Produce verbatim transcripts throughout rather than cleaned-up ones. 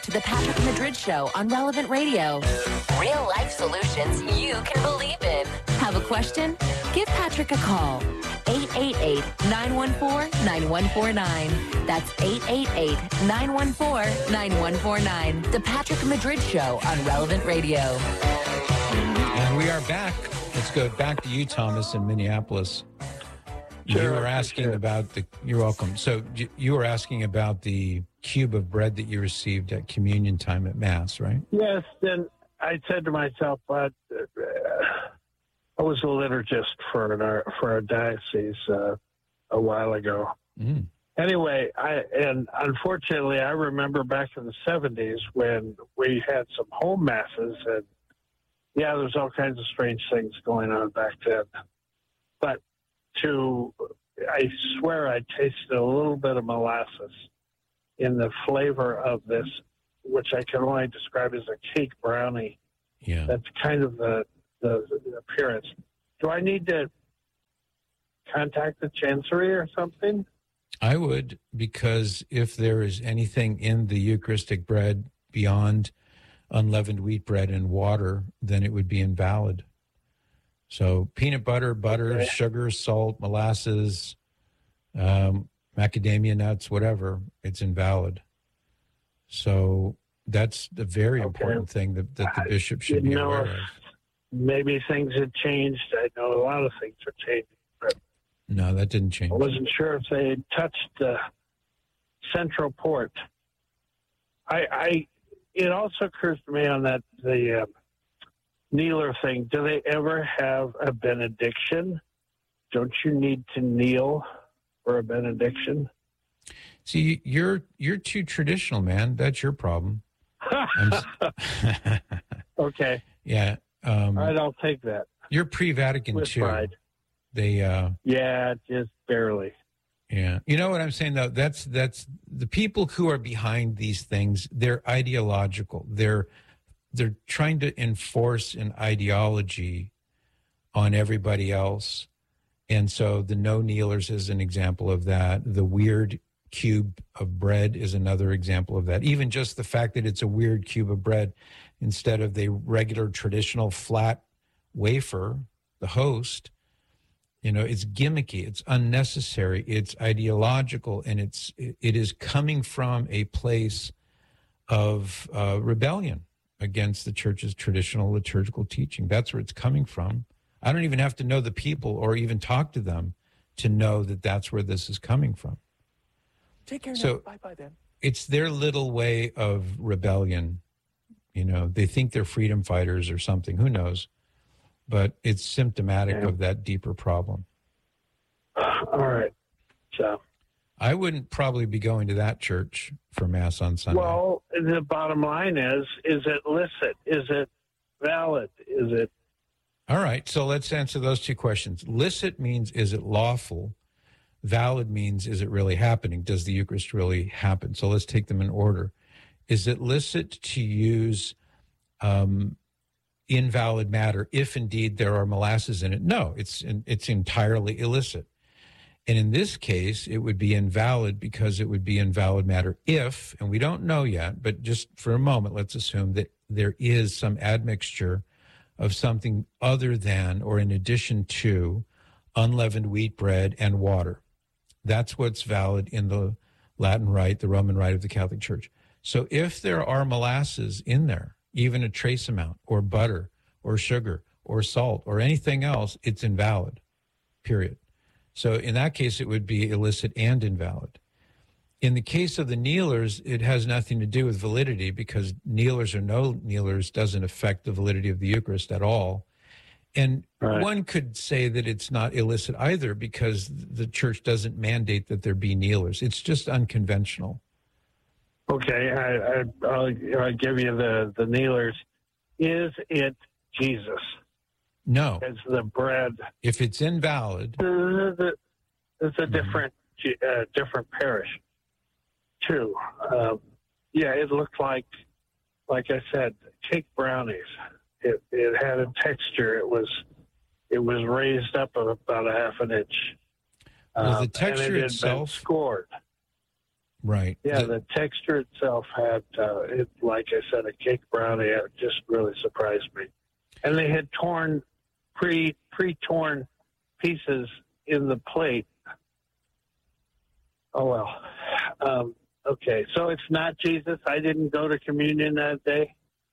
to the Patrick Madrid Show on Relevant Radio. Real life solutions you can believe in. Have a question? Give Patrick a call. eight eight eight, nine one four, nine one four nine. That's eight eight eight, nine one four, nine one four nine. The Patrick Madrid Show on Relevant Radio. And we are back. Let's go back to you, Thomas, in Minneapolis. Sure, you were asking sure. about the, you're welcome. So you, you were asking about the cube of bread that you received at communion time at Mass, right? Yes, then I said to myself, uh, I was a liturgist for an, for a diocese uh, a while ago. Mm. Anyway, I and unfortunately, I remember back in the seventies when we had some home masses, and yeah, there's all kinds of strange things going on back then. But to, I swear I tasted a little bit of molasses in the flavor of this, which I can only describe as a cake brownie. Yeah. That's kind of the, the, the appearance. Do I need to contact the chancery or something? I would, because if there is anything in the Eucharistic bread beyond unleavened wheat bread and water, then it would be invalid. So peanut butter, butter, Okay. sugar, salt, molasses, um, macadamia nuts, whatever, it's invalid. So that's the very Okay. important thing that, that the bishop should You be know, aware of. maybe things had changed. I know a lot of things are changing, but No, that didn't change. I wasn't sure if they had touched the central port. I, I it also occurs to me on that the uh, kneeler thing. Do they ever have a benediction? Don't you need to kneel for a benediction? See, you're you're too traditional, man. That's your problem. I'm s- Okay, yeah. Um, all right, I'll take that. You're pre-Vatican With two. pride. They, uh, Yeah, just barely. yeah. You know what I'm saying though? That's that's the people who are behind these things. They're ideological. They're they're trying to enforce an ideology on everybody else, and so the no kneelers is an example of that. The weird cube of bread is another example of that. Even just the fact that it's a weird cube of bread instead of the regular traditional flat wafer, the host. You know, it's gimmicky, it's unnecessary, it's ideological, and it's it is coming from a place of uh, rebellion against the church's traditional liturgical teaching. That's where it's coming from. I don't even have to know the people or even talk to them to know that that's where this is coming from. Take care So- now. Bye-bye then. It's their little way of rebellion. You know, they think they're freedom fighters or something. Who knows? But it's symptomatic Yeah. of that deeper problem. All right. So, I wouldn't probably be going to that church for Mass on Sunday. well, the bottom line is, is it licit? Is it valid? Is it, All right, so let's answer those two questions. Licit means, is it lawful? Valid means, is it really happening? Does the Eucharist really happen? So let's take them in order. Is it licit to use um, invalid matter if indeed there are molasses in it? No, it's it's entirely illicit. And in this case, it would be invalid because it would be invalid matter if, and we don't know yet, but just for a moment, let's assume that there is some admixture of something other than or in addition to unleavened wheat bread and water. That's what's valid in the Latin Rite, the Roman Rite of the Catholic Church. So if there are molasses in there, even a trace amount, or butter, or sugar, or salt, or anything else, it's invalid, period. So in that case, it would be illicit and invalid. In the case of the kneelers, it has nothing to do with validity because kneelers or no kneelers doesn't affect the validity of the Eucharist at all. And Right. one could say that it's not illicit either because the church doesn't mandate that there be kneelers. It's just unconventional. okay, I, I, I'll, I'll give you the, the kneelers. Is it Jesus? No, Is the bread? if it's invalid, It's a different, uh, different parish, too. Um, yeah, it looked like, like I said, cake brownies. It it had a texture. It was it was raised up about a half an inch. Well, the Um, texture and it had itself- been scored. Right. Yeah, The- the texture itself had, uh, it, like I said, a cake brownie. It just really surprised me. And they had torn, pre, pre-torn pieces in the plate. Oh, well. Um, okay, so it's not Jesus. I didn't go to communion that day.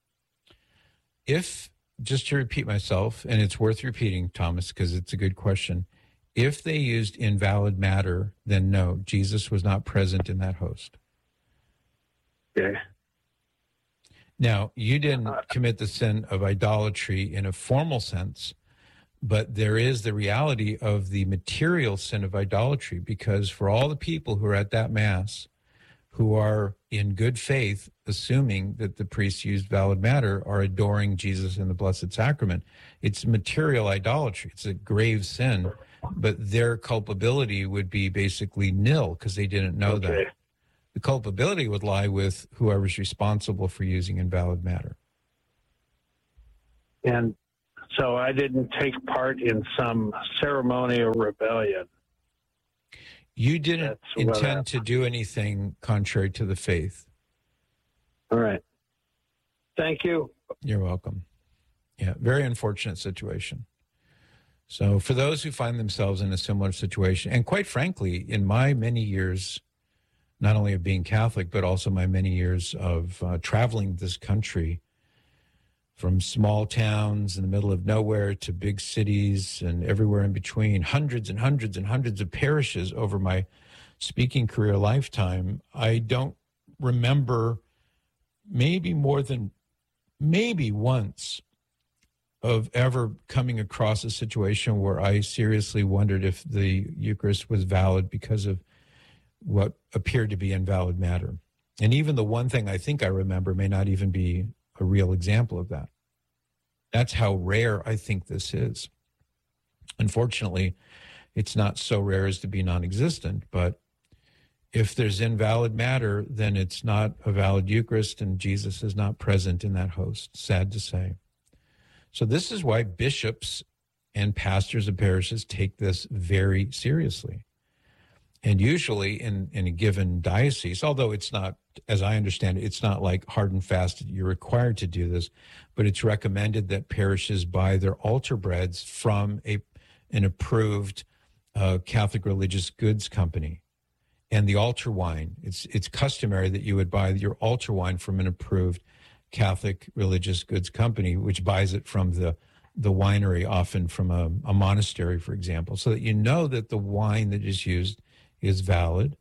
If, just to repeat myself, and it's worth repeating, Thomas, because it's a good question. If they used invalid matter, then no, Jesus was not present in that host. Okay. Now, you didn't commit the sin of idolatry in a formal sense, but there is the reality of the material sin of idolatry, because for all the people who are at that Mass, who are in good faith, assuming that the priests used valid matter, are adoring Jesus in the Blessed Sacrament, it's material idolatry. It's a grave sin, but their culpability would be basically nil because they didn't know Okay. that. The culpability would lie with whoever's responsible for using invalid matter. And so I didn't take part in some ceremonial rebellion. You didn't That's what intend happened. to do anything contrary to the faith. All right. Thank you. You're welcome. Yeah, very unfortunate situation. So for those who find themselves in a similar situation, and quite frankly, in my many years, not only of being Catholic, but also my many years of uh, traveling this country, from small towns in the middle of nowhere to big cities and everywhere in between, hundreds and hundreds and hundreds of parishes over my speaking career lifetime, I don't remember maybe more than maybe once of ever coming across a situation where I seriously wondered if the Eucharist was valid because of what appeared to be invalid matter. And even the one thing I think I remember may not even be a real example of that. That's how rare I think this is. Unfortunately, it's not so rare as to be non-existent, but if there's invalid matter, then it's not a valid Eucharist, and Jesus is not present in that host, sad to say. So this is why bishops and pastors of parishes take this very seriously. And usually in, in a given diocese, although it's not, as I understand it, it's not like hard and fast, you're required to do this, but it's recommended that parishes buy their altar breads from a an approved uh, Catholic religious goods company. And the altar wine, it's it's customary that you would buy your altar wine from an approved Catholic religious goods company, which buys it from the the winery, often from a, a monastery, for example, so that you know that the wine that is used is valid,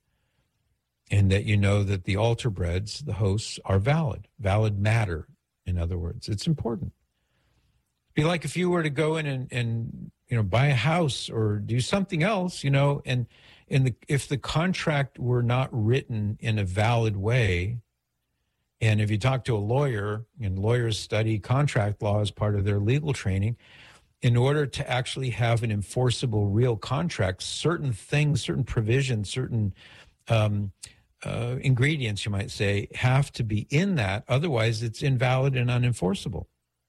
and that you know that the altar breads, the hosts, are valid, valid matter, in other words. It's important. It'd be like if you were to go in and, and you know, buy a house or do something else, you know, and in the if the contract were not written in a valid way, and if you talk to a lawyer, and lawyers study contract law as part of their legal training, in order to actually have an enforceable real contract, certain things, certain provisions, certain um, uh, ingredients, you might say, have to be in that. Otherwise, it's invalid and unenforceable.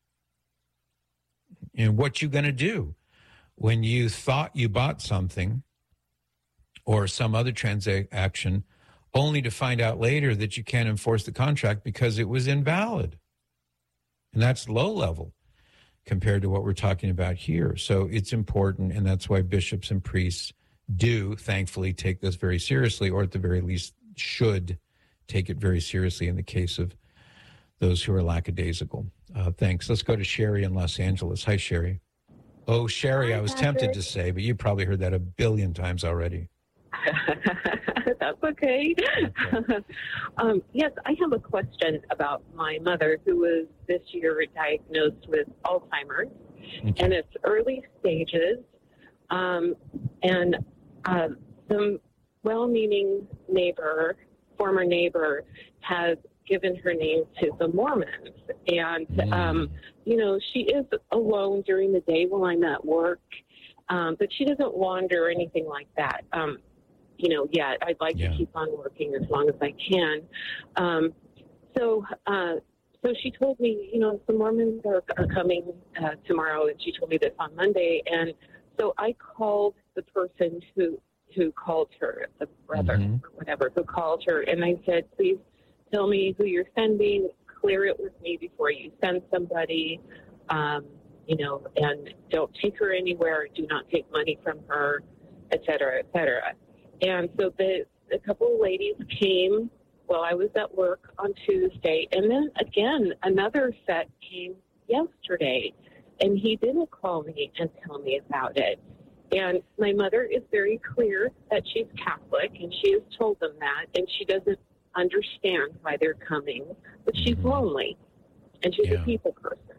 And what you going to do when you thought you bought something or some other transaction, only to find out later that you can't enforce the contract because it was invalid? And that's low level compared to what we're talking about here. So it's important, and that's why bishops and priests do, thankfully, take this very seriously, or at the very least should take it very seriously in the case of those who are lackadaisical. Uh, thanks. Let's go to Sherry in Los Angeles. Hi, Sherry. Oh, Sherry, Hi, I was Patrick. tempted to say, but you probably heard that a billion times already. That's okay. Okay. um, yes, I have a question about my mother, who was this year diagnosed with Alzheimer's Okay. in its early stages. Um, and uh, some well-meaning neighbor, former neighbor, has given her name to the Mormons. And, Mm. um, you know, she is alone during the day while I'm at work, um, but she doesn't wander or anything like that. Um, you know, yet I'd like Yeah. to keep on working as long as I can. Um, so, uh, so she told me, you know, the Mormons are, are coming uh, tomorrow, and she told me this on Monday. And so I called the person who who called her, the brother Mhm. or whatever, who called her. And I said, please tell me who you're sending, clear it with me before you send somebody, um, you know, and don't take her anywhere, do not take money from her, et cetera, et cetera. And so the, a couple of ladies came while I was at work on Tuesday. And then again, another set came yesterday, and he didn't call me and tell me about it. And my mother is very clear that she's Catholic, and she has told them that, and she doesn't understand why they're coming, but she's Mhm. lonely, and she's Yeah. a people person.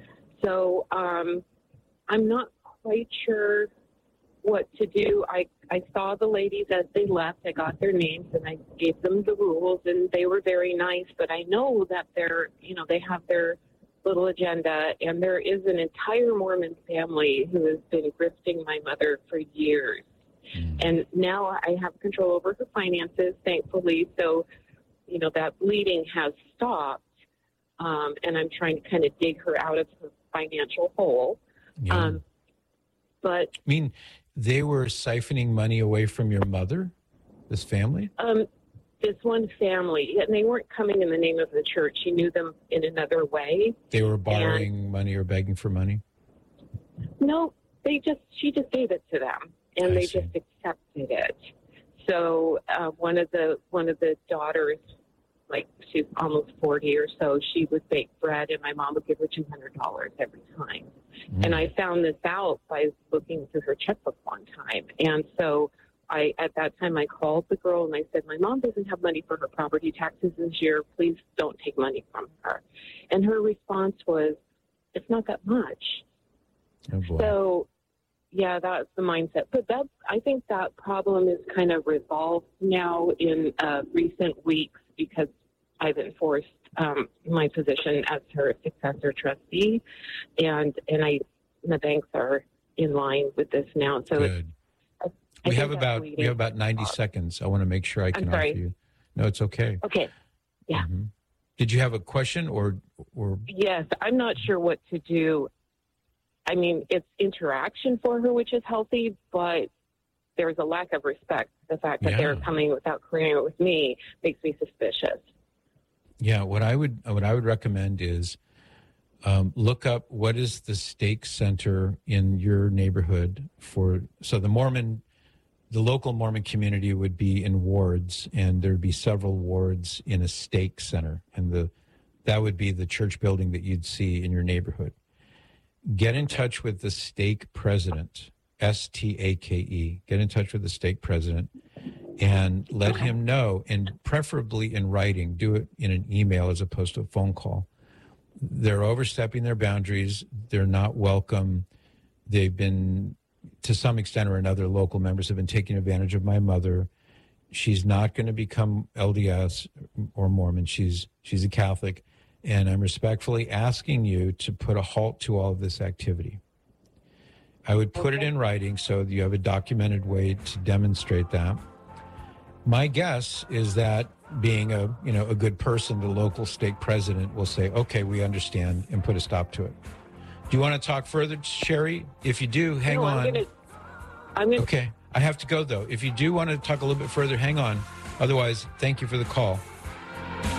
So um, I'm not quite sure what to do. I, I saw the ladies as they left. I got their names, and I gave them the rules, and they were very nice, but I know that they're, you know, they have their little agenda, and there is an entire Mormon family who has been grifting my mother for years. Mm. And now I have control over her finances, thankfully. So, you know, that bleeding has stopped, um, and I'm trying to kind of dig her out of her financial hole. Yeah. Um, but I mean, they were siphoning money away from your mother, this family? um, this one family, and they weren't coming in the name of the church. She knew them in another way. They were borrowing money or begging for money? No, they just, she just gave it to them, and I they see. just accepted it. So uh, one of the one of the daughters, like she's almost forty or so, she would bake bread, and my mom would give her two hundred dollars every time. Mm. And I found this out by looking through her checkbook one time. And so I, at that time, I called the girl and I said, my mom doesn't have money for her property taxes this year. Please don't take money from her. And her response was, it's not that much. Oh, boy. So, yeah, that's the mindset. But that's, I think that problem is kind of resolved now in uh, recent weeks because I've enforced um, my position as her successor trustee, and and I the banks are in line with this now. So it's, Good. I We think have that's about leading we have about ninety to- seconds. I want to make sure I I'm can sorry. offer you. No, it's okay. Okay. Yeah. Mhm. Did you have a question or or Yes, I'm not sure what to do. I mean, it's interaction for her, which is healthy, but there's a lack of respect. The fact that they're Yeah. coming without clearing it with me makes me suspicious. yeah, what I would what I would recommend is um, look up what is the stake center in your neighborhood for. So the Mormon, the local Mormon community would be in wards, and there'd be several wards in a stake center, and the that would be the church building that you'd see in your neighborhood. Get in touch with the stake president, S T A K E. Get in touch with the stake president and let him know, and preferably in writing. Do it in an email as opposed to a phone call. They're overstepping their boundaries. They're not welcome. They've been, to some extent or another, local members have been taking advantage of my mother. She's not going to become L D S or Mormon. She's she's a Catholic. And I'm respectfully asking you to put a halt to all of this activity. I would put it Okay. in writing so you have a documented way to demonstrate that. My guess is that being a you know a good person, the local stake president will say, okay, we understand, and put a stop to it. Do you want to talk further, Sherry? If you do, hang no, on. I'm gonna, I'm gonna, Okay, I have to go though. If you do want to talk a little bit further, hang on. Otherwise, thank you for the call.